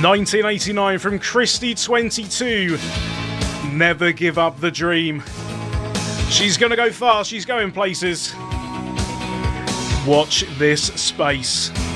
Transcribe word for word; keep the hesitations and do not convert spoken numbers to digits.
nineteen eighty-nine from Christy twenty-two. Never give up the dream. She's gonna go far, she's going places. Watch this space.